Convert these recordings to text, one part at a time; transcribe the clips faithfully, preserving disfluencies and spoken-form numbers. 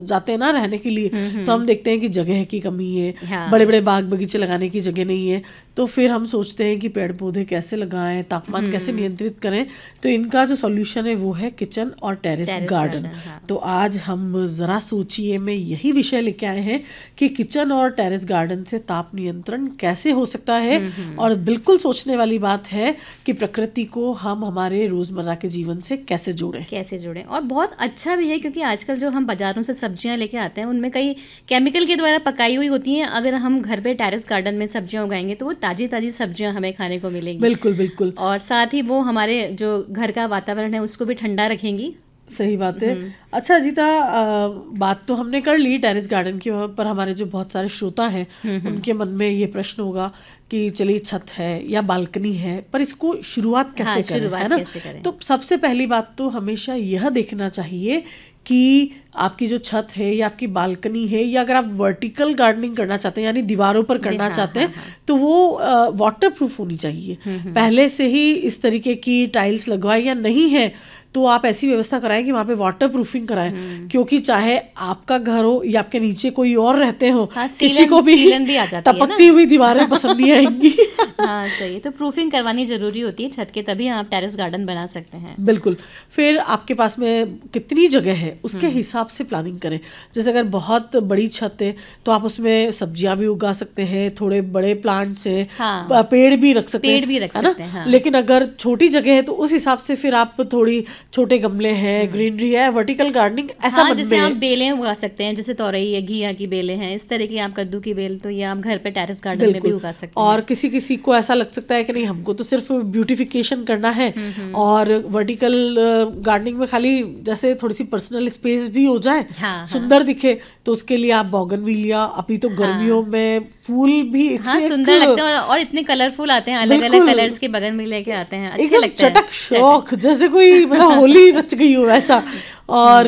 जाते हैं ना रहने के लिए, तो हम देखते हैं कि जगह की कमी है, हाँ। बड़े बड़े बाग बगीचे लगाने की जगह नहीं है, तो फिर हम सोचते हैं कि पेड़ पौधे कैसे लगाएं, तापमान कैसे नियंत्रित करें। तो इनका जो सॉल्यूशन है वो है किचन और टेरेस टेरेस गार्डन। गार्डन, हाँ। तो आज हम ज़रा सोचिए में यही विषय लेके आए हैं कि किचन और टेरेस गार्डन से ताप नियंत्रण कैसे हो सकता है। और बिल्कुल सोचने वाली बात है कि प्रकृति को हम हमारे रोज़मर्रा के जीवन से कैसे जोड़ें कैसे जुड़ें। और बहुत अच्छा भी है क्योंकि आजकल जो हम बाजारों से सब्जियां लेके आते हैं उनमें कई केमिकल के द्वारा पकाई हुई होती हैं। अगर हम घर पे टेरेस गार्डन में सब्जियां उगाएंगे तो वो ताजी ताजी सब्जियां हमें खाने को मिलेंगी। बिल्कुल बिल्कुल। और साथ ही वो हमारे जो घर का वातावरण है उसको भी ठंडा रखेंगी। सही बात है। अच्छा अजीता, अ, बात तो हमने कर ली टेरेस गार्डन की, पर हमारे जो बहुत सारे श्रोता हैं उनके मन में ये प्रश्न होगा कि चलिए छत है या बालकनी है, पर इसको शुरुआत कैसे हाँ, करें, शुरुआत है ना? कैसे करें? तो सबसे पहली बात तो हमेशा यह देखना चाहिए कि आपकी जो छत है या आपकी बालकनी है, या अगर आप वर्टिकल गार्डनिंग करना चाहते हैं यानी दीवारों पर करना हाँ, चाहते हाँ, हैं, हाँ। तो वो वाटर प्रूफ होनी चाहिए। पहले से ही इस तरीके की टाइल्स लगवाए या नहीं है तो आप ऐसी व्यवस्था कराएं कि वहाँ पे वाटर प्रूफिंग कराएं, क्योंकि चाहे आपका घर हो या आपके नीचे कोई और रहते हो, हाँ, किसी सीलन, को भी, सीलन भी आ जाती है ना। टपकती हुई दीवारें पसंद नहीं आएंगी। हाँ सही है, तो प्रूफिंग करवानी जरूरी होती है छत के, तभी आप टेरेस गार्डन बना सकते हैं। बिल्कुल। फिर आपके पास में कितनी जगह है उसके हिसाब से प्लानिंग करें। जैसे अगर बहुत बड़ी छत है तो आप उसमें सब्जियां भी उगा सकते हैं, थोड़े बड़े प्लांट्स हैं, हाँ, पेड़ भी रख सकते हैं, पेड़ भी रख है ना? सकते हैं, हाँ। लेकिन अगर छोटी जगह है तो उस हिसाब से फिर आप थोड़ी छोटे गमले हैं, ग्रीनरी है, वर्टिकल गार्डनिंग ऐसा हाँ, मन जैसे में। आप बेलें उगा सकते हैं, जैसे तोरई है, घिया की बेलें हैं, इस तरह की आप कद्दू की बेल तो ये आप घर पे टेरेस गार्डन में भी उगा सकते हैं। और किसी किसी को ऐसा लग सकता है कि नहीं, हमको तो सिर्फ ब्यूटिफिकेशन करना है और वर्टिकल गार्डनिंग में खाली जैसे थोड़ी सी पर्सनल स्पेस भी हो जाए, हाँ, सुंदर हाँ। दिखे, तो उसके लिए आप बोगनविलिया, अभी तो गर्मियों हाँ। में फूल भी हाँ, सुंदर लगते हैं, और, और इतने कलरफुल आते हैं, अलग अलग कलर्स के बगन में लेके आते हैं, अच्छे लगते हैं, चटक शौक, जैसे कोई मतलब होली रच गई हो ऐसा। और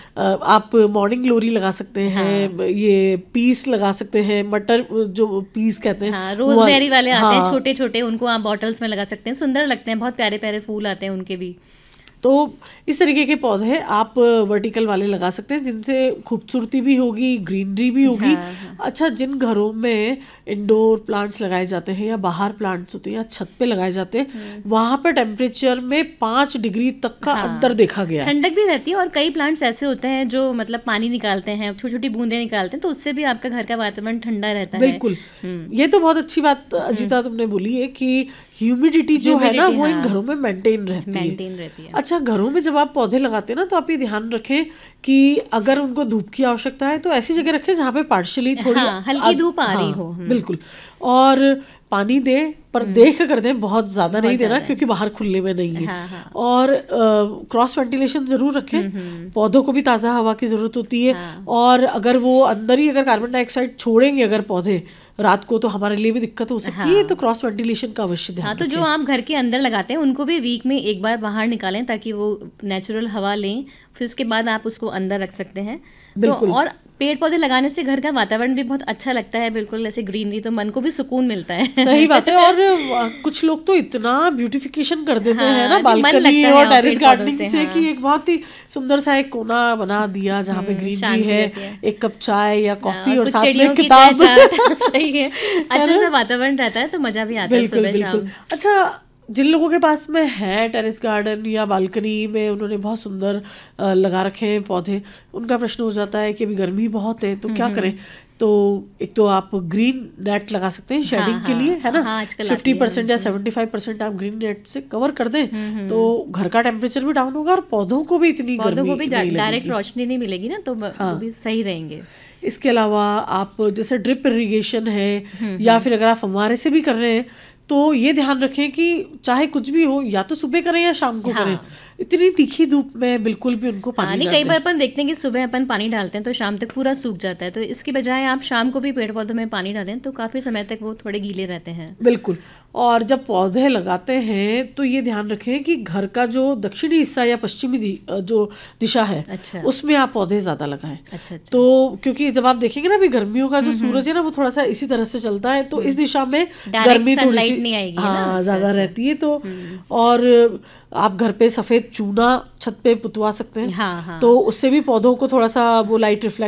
आप मॉर्निंग ग्लोरी लगा सकते हैं, हाँ। ये पीस लगा सकते हैं, मटर जो पीस कहते हैं, हाँ, रोजमेरी वाले आते हैं छोटे छोटे, उनको आप बॉटल्स में लगा सकते हैं, सुंदर लगते हैं, बहुत प्यारे प्यारे फूल आते हैं उनके भी। तो इस तरीके के पौधे आप वर्टिकल वाले लगा सकते हैं जिनसे खूबसूरती भी होगी, ग्रीनरी भी होगी। हाँ, हाँ। अच्छा, जिन घरों में इंडोर प्लांट्स लगाए जाते हैं या बाहर प्लांट्स होते हैं या छत पे लगाए जाते हैं, वहाँ पर टेम्परेचर में पाँच डिग्री तक का हाँ, अंतर देखा गया। ठंडक भी रहती है, और कई प्लांट्स ऐसे होते हैं जो मतलब पानी निकालते हैं, छोटी छोटी बूंदें निकालते हैं, तो उससे भी आपका घर का वातावरण ठंडा रहता है। बिल्कुल, ये तो बहुत अच्छी बात अजीता तुमने बोली है कि ह्यूमिडिटी जो है ना वो हाँ, इन घरों में मेंटेन रहती, मेंटेन रहती है। अच्छा, घरों में जब आप पौधे लगाते हैं ना तो आप ये ध्यान रखें कि अगर उनको धूप की आवश्यकता है तो ऐसी जगह रखें जहाँ पे पार्शियली थोड़ी हाँ, हल्की धूप आ रही हो। बिल्कुल। और पानी दे पर देख कर दें, बहुत ज्यादा नहीं देना क्योंकि बाहर खुलने में नहीं है। हाँ, हाँ। और क्रॉस वेंटिलेशन जरूर रखें, पौधों को भी ताज़ा हवा की जरूरत होती है। हाँ। और अगर वो अंदर ही अगर कार्बन डाइऑक्साइड छोड़ेंगे अगर पौधे रात को, तो हमारे लिए भी दिक्कत हो सकती हाँ। है, तो क्रॉस वेंटिलेशन का अवश्य ध्यान हाँ, तो जो आप घर के अंदर लगाते हैं उनको भी वीक में एक बार बाहर निकालें ताकि वो नेचुरल हवा लें, फिर उसके बाद आप उसको अंदर रख सकते हैं। तो और पेड़ पौधे लगाने से घर का वातावरण भी बहुत अच्छा लगता है, बिल्कुल ऐसे ग्रीनरी, तो मन को भी सुकून मिलता है। सही बात है। और कुछ लोग तो इतना ब्यूटिफिकेशन कर देते हाँ, हैं ना बालकनी और टेरेस गार्डनिंग से, से हाँ। कि एक बहुत ही सुंदर सा एक कोना बना दिया जहाँ पे ग्रीनरी है, एक कप चाय या कॉफी और साथ में किताब। सही है, अच्छा सा वातावरण रहता है तो मजा भी आता है सुबह शाम। अच्छा, जिन लोगों के पास में है टेरेस गार्डन या बालकनी में उन्होंने बहुत सुंदर लगा रखे हैं पौधे, उनका प्रश्न हो जाता है कि अभी गर्मी बहुत है तो क्या करें। तो एक तो आप ग्रीन नेट लगा सकते हैं शेडिंग हाँ, के लिए, है ना? हाँ, फिफ्टी परसेंट या सेवेंटी फाइव परसेंट आप ग्रीन नेट से कवर कर दें तो घर का टेम्परेचर भी डाउन होगा और पौधों को भी इतनी पौधों को भी डायरेक्ट रोशनी नहीं मिलेगी ना, तो हाँ, वो भी सही रहेंगे। इसके अलावा आप जैसे ड्रिप इरिगेशन है या फिर अगर आप फव्वारे से भी कर रहे हैं तो ये ध्यान रखें कि चाहे कुछ भी हो, या तो सुबह करें या शाम को हाँ। करें, इतनी तीखी धूप में बिल्कुल भी उनको पानी हाँ, नहीं, कई बार अपन देखते हैं कि सुबह अपन पानी डालते हैं तो शाम तक पूरा सूख जाता है, तो इसकी बजाय आप शाम को भी पेड़ पौधों में पानी डालें तो काफी समय तक वो थोड़े गीले रहते हैं। बिल्कुल। और जब पौधे लगाते हैं तो ये ध्यान रखें कि घर का जो दक्षिणी हिस्सा या पश्चिमी दि- जो दिशा है अच्छा उसमें आप पौधे ज्यादा लगाएं। अच्छा अच्छा तो क्योंकि जब आप देखेंगे ना अभी गर्मियों का जो सूरज है ना वो थोड़ा सा इसी तरह से चलता है, तो इस दिशा में डायरेक्ट गर्मी थोड़ी सनलाइट सी नहीं आएगी है ना। हाँ अच्छा ज्यादा अच्छा रहती है। तो और आप घर पे सफेद चूना छत पे पुतवा सकते हैं, हाँ हाँ तो उससे भी पौधों को थोड़ा सा वो लाइट रिफ्लेक्ट